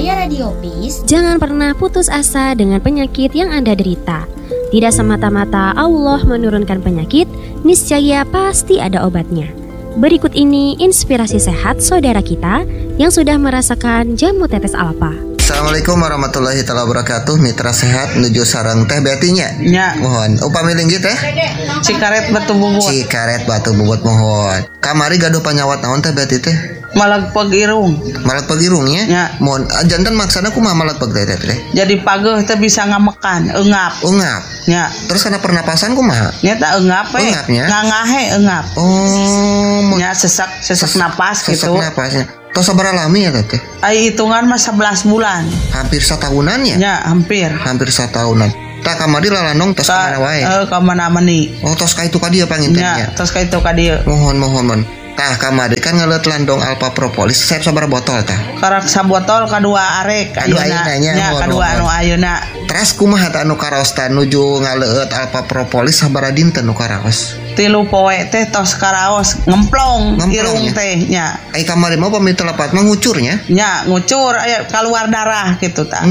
Baraya Radio Peace. Jangan pernah putus asa dengan penyakit yang Anda derita. Tidak semata-mata Allah menurunkan penyakit, niscaya pasti ada obatnya. Berikut ini inspirasi sehat saudara kita yang sudah merasakan jamu tetes alfa. Assalamualaikum warahmatullahi wabarakatuh. Mitra sehat nuju sareng teh betinya. Nya. Mohon upami linggih teh. Cikaret batu bubut. Cikaret batu bubut mohon. Kamari gaduh panyawat naon teh beti teh? Malag irung. Malag irungnya? Nya. Mohon janten maksana kumaha malag teh teh? Jadi pageuh teh bisa ngamekan, eungap. Eungap. Nya. Terus kana pernapasan kumaha? Nya tak eungap we. Eungapnya? Ngangahe eungap. Oh, nya sesak napas gitu. Sesak napasnya. Tos sabar lami ya teh? Ai hitungan mah 11 bulan. Hampir satahunan ya? Nya, hampir satahunan. Tak kamari lalanong tos kamana wae. Ka mana-mani. Oh, tos ka itu ka dieu pangintennya. Nya, tos ka itu ka dieu. Mohon. Tah kamari kan ngeuleut landong alpha propolis saeb sabar botol tah? Karak sabotol kadua arek ayeuna. Nya, kadua anu ayeuna. Teras kumaha teh anu karaosta nuju ngaleut alpha propolis sabaraha dinten nu karaos? 3 poe teh tos karaos ngemplong irung teh nya. Ai kamari mah pami telepat mah ngucurnya? Nya, ngucur aya keluar darah gitu tah.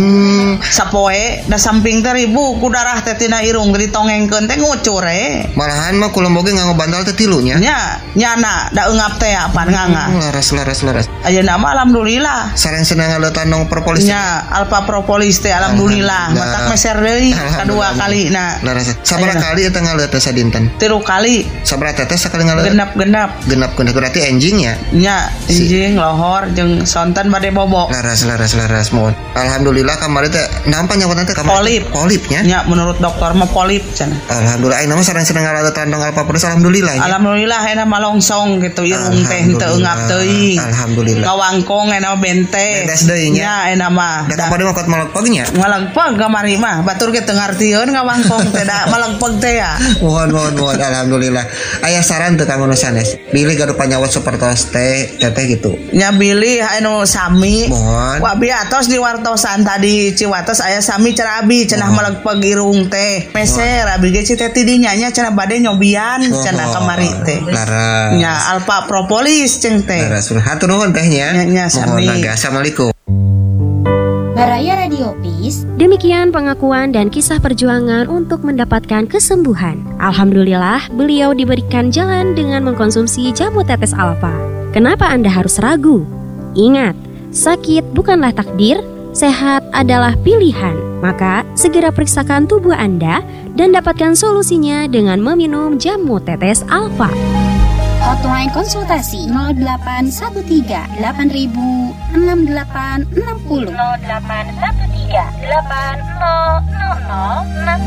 Sapoe da samping teh ribu ku darah teh tina irung ditongengkeun teh ngucur Malahan mah kula boge nganggo bantal teh 3 nya. Nya, nyana da eungap teh apa nganga. Laras. Ayeuna mah alhamdulillah. Sareng senang ngaleut landong propolis. Nya, alpha propolis teh alhamdulillah. Matak meser deui kadua kalina. Laras. Sabaraha kali eta ngaleut teh sadinten? 3 kali. Sabaraha tetes sakali ngaleut? Genep Berarti enjing ya? Nya, enjing lohor jeung sonten bade bobo. Laras mohon. Alhamdulillah kamari teh naon panyawatna teh kamari? Polipnya? Nya, menurut dokter mah polip cenah. Alhamdulillah ayeuna mah sareng seneng ngaleut landong alpha propolis alhamdulillah. Alhamdulillah ayeuna mah longsong gitu irung teh henteu eungap teuing. Alhamdulillah. Ngawangkong ayeuna bente. Beres deui nya. Nya, ayeuna mah. Da kamari mah kot malagpeg nya? Malagpeg kamari mah batur ge teu ngartieun ngawangkong teh da malagpeg teh ya. Mohon alhamdulillah. Aya saran teu kamu nu sanes? Bilih gaduh panyawat sapertos teh gitu. Nya bilih anu sami. Mohon. Wa biatos di wartosan tadi Ciwatos aya sami cenah abi cenah malagpeg irung teh. Meser abi ge teh tidinya nya cenah bade nyobian cenah kamari teh. Laras. Nya alpha propolis ceng teh. Laras. Hatur nuhun teh nya. Nya sami. Assalamualaikum. Baraya Radio Peace. Demikian pengakuan dan kisah perjuangan untuk mendapatkan kesembuhan. Alhamdulillah, beliau diberikan jalan dengan mengkonsumsi jamu tetes alfa. Kenapa Anda harus ragu? Ingat, sakit bukanlah takdir, sehat adalah pilihan. Maka, segera periksakan tubuh Anda dan dapatkan solusinya dengan meminum jamu tetes alfa. Hotline konsultasi 0813 8000 6860 0813 8000 6860.